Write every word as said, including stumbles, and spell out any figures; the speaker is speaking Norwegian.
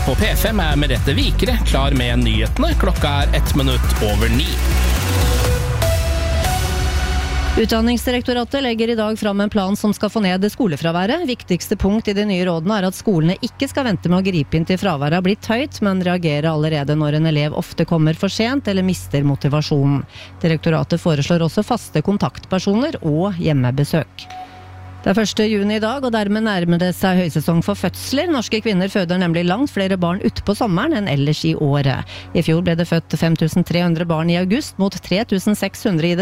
her på P fem er Merete Vikre klar med nyhetene. Klokka er ett minutt over ni. Utdanningsdirektoratet legger i dag fram en plan som skal få ned skolefraværet. Viktigste punkt i de nye rådene er at skolene ikke skal vente med å gripe inn til fraværet har blitt høyt, men reagere allerede når en elev ofte kommer for sent eller mister motivasjonen. Direktoratet foreslår også faste kontaktpersoner og hjemmebesøk. Det er første juni i dag, og dermed nærmer det seg høysesong for fødsler. Norske kvinner føder nemlig langt flere barn ute på sommeren enn ellers i året. I fjor ble det født fem tusen tre hundre barn i august, mot tre tusen seks hundre i